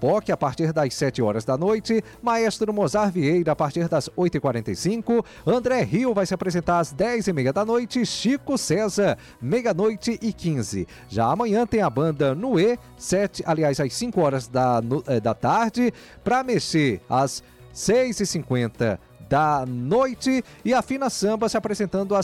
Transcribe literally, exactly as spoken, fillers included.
Oiapoque a partir das sete horas da noite, Maestro Mozart Vieira a partir das oito e quarenta e cinco, André Rio vai se apresentar às dez e meia da noite, Chico César, meia-noite e quinze. Já amanhã tem a banda Nuê, sete, aliás, às cinco horas da, no, da tarde, para mexer às seis e cinquenta da noite, e a Fina Samba se apresentando às